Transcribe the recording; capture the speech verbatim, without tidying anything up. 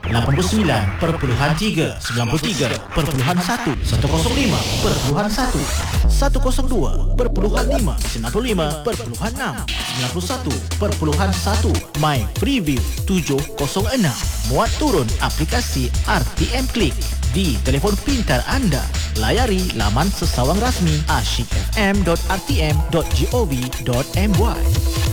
lapan puluh sembilan perpuluhan tiga, sembilan puluh tiga perpuluhan satu, seratus lima perpuluhan satu, seratus dua perpuluhan lima, sembilan puluh lima perpuluhan enam, sembilan puluh satu perpuluhan satu. My Freeview tujuh kosong enam. Muat turun aplikasi R T M Click di telefon pintar anda. Layari laman sesawang rasmi asyik f m dot r t m dot gov dot my.